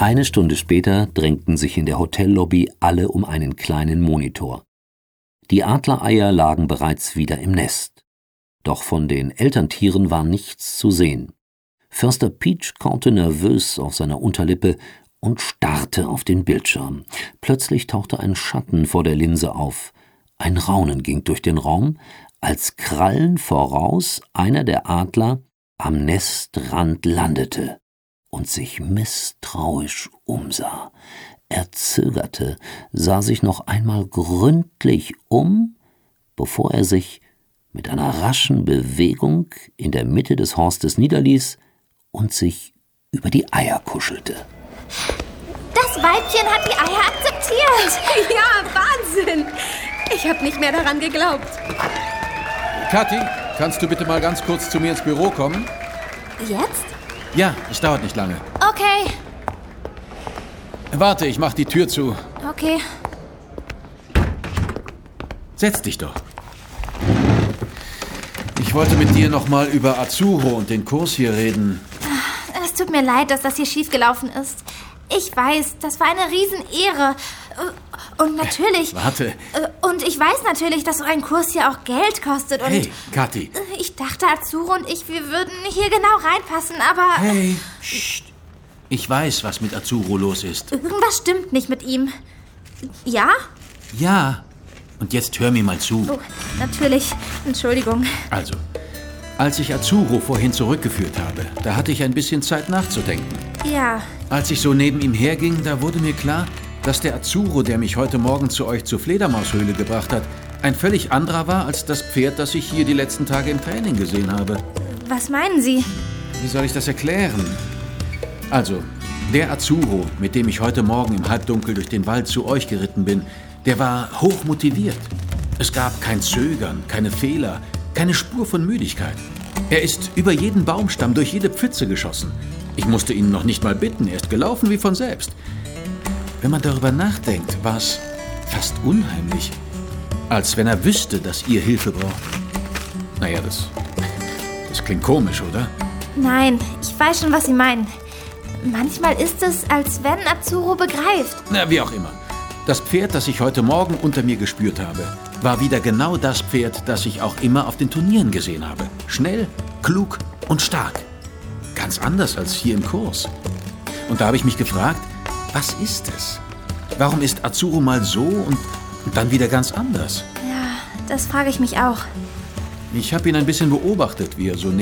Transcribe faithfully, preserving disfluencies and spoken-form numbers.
Eine Stunde später drängten sich in der Hotellobby alle um einen kleinen Monitor. Die Adlereier lagen bereits wieder im Nest. Doch von den Elterntieren war nichts zu sehen. Förster Peach kaute nervös auf seiner Unterlippe und starrte auf den Bildschirm. Plötzlich tauchte ein Schatten vor der Linse auf. Ein Raunen ging durch den Raum, als Krallen voraus einer der Adler am Nestrand landete und sich misstrauisch umsah. Er zögerte, sah sich noch einmal gründlich um, bevor er sich mit einer raschen Bewegung in der Mitte des Horstes niederließ und sich über die Eier kuschelte. Das Weibchen hat die Eier akzeptiert. Ja, Wahnsinn. Ich habe nicht mehr daran geglaubt. Kathi, kannst du bitte mal ganz kurz zu mir ins Büro kommen? Jetzt? Ja, es dauert nicht lange. Okay. Warte, ich mach die Tür zu. Okay. Setz dich doch. Ich wollte mit dir noch mal über Azuro und den Kurs hier reden. Es tut mir leid, dass das hier schiefgelaufen ist. Ich weiß, das war eine Riesenehre. Und natürlich... Äh, warte. Und ich weiß natürlich, dass so ein Kurs hier auch Geld kostet und... Hey, Kathi. Ich dachte, Azuro und ich, wir würden hier genau reinpassen, aber... Hey, Psst. Ich weiß, was mit Azuro los ist. Irgendwas stimmt nicht mit ihm. Ja? Ja. Und jetzt hör mir mal zu. Oh, natürlich. Entschuldigung. Also, als ich Azuro vorhin zurückgeführt habe, da hatte ich ein bisschen Zeit nachzudenken. Ja. Als ich so neben ihm herging, da wurde mir klar, dass der Azuro, der mich heute Morgen zu euch zur Fledermaushöhle gebracht hat, ein völlig anderer war als das Pferd, das ich hier die letzten Tage im Training gesehen habe. Was meinen Sie? Wie soll ich das erklären? Also, der Azuro, mit dem ich heute Morgen im Halbdunkel durch den Wald zu euch geritten bin, der war hoch motiviert. Es gab kein Zögern, keine Fehler, keine Spur von Müdigkeit. Er ist über jeden Baumstamm, durch jede Pfütze geschossen. Ich musste ihn noch nicht mal bitten, er ist gelaufen wie von selbst. Wenn man darüber nachdenkt, war es fast unheimlich. Als wenn er wüsste, dass ihr Hilfe braucht. Naja, das, das klingt komisch, oder? Nein, ich weiß schon, was Sie meinen. Manchmal ist es, als wenn Azuro begreift. Na, wie auch immer. Das Pferd, das ich heute Morgen unter mir gespürt habe, war wieder genau das Pferd, das ich auch immer auf den Turnieren gesehen habe. Schnell, klug und stark. Ganz anders als hier im Kurs. Und da habe ich mich gefragt, was ist es? Warum ist Azuro mal so und, und dann wieder ganz anders? Ja, das frage ich mich auch. Ich habe ihn ein bisschen beobachtet, wie er so